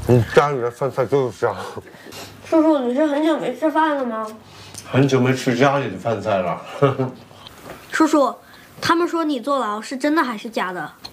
你家里的饭菜就是香。 叔叔，你是很久没吃饭了吗？ 很久没吃家里的饭菜了。 叔叔，他们说你坐牢是真的还是假的？